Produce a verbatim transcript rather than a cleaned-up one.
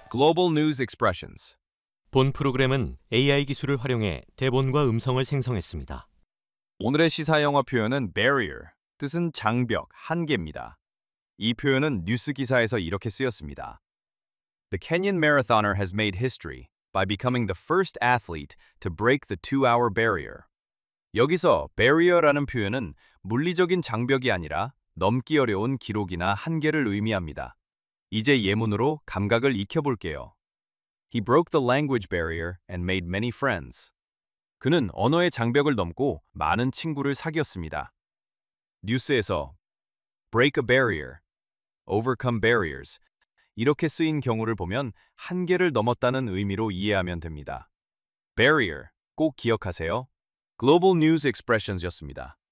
Global News Expressions. 본 프로그램은 에이아이 기술을 활용해 대본과 음성을 생성했습니다. 오늘의 시사 영어 표현은 barrier, 뜻은 장벽, 한계입니다. 이 표현은 뉴스 기사에서 이렇게 쓰였습니다. The Kenyan marathoner has made history by becoming the first athlete to break the two-hour barrier. 여기서 barrier라는 표현은 물리적인 장벽이 아니라 넘기 어려운 기록이나 한계를 의미합니다. 이제 예문으로 감각을 익혀볼게요. He broke the language barrier and made many friends. 그는 언어의 장벽을 넘고 많은 친구를 사귀었습니다. 뉴스에서 break a barrier, overcome barriers 이렇게 쓰인 경우를 보면 한계를 넘었다는 의미로 이해하면 됩니다. barrier 꼭 기억하세요. Global News Expressions였습니다.